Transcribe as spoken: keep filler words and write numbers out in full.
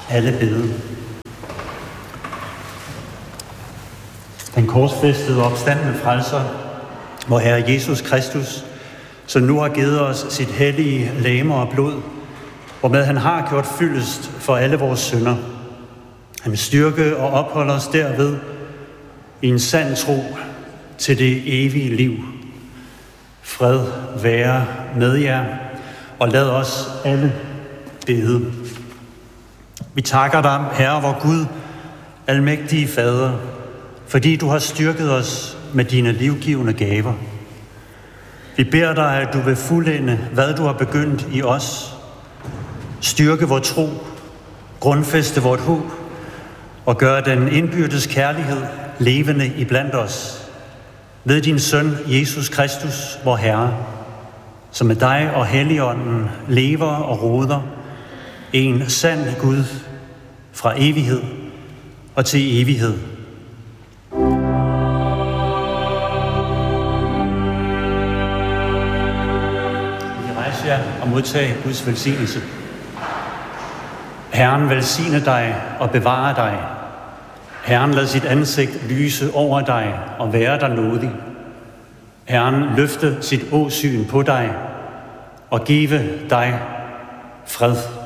Alle bede. Den korsfæstede og opstandne frelser, vor Herre Jesus Kristus, som nu har givet os sit hellige legeme og blod, hvormed han har gjort fyldest for alle vores synder. Han vil styrke og opholde os derved i en sand tro til det evige liv. Fred være med jer, og lad os alle bede. Vi takker dig, Herre, vor Gud, almægtige Fader, fordi du har styrket os med dine livgivende gaver. Vi beder dig, at du vil fuldende, hvad du har begyndt i os, styrke vor tro, grundfæste vort håb og gøre den indbyrdes kærlighed levende iblandt os ved din søn Jesus Kristus, vor Herre, som med dig og Helligånden lever og roder, en sand Gud fra evighed og til evighed. Vi rejser jer og modtage Guds velsignelse. Herren velsigne dig og bevare dig. Herren lad sit ansigt lyse over dig og være dig nådig. Herren løfte sit åsyn på dig og give dig fred.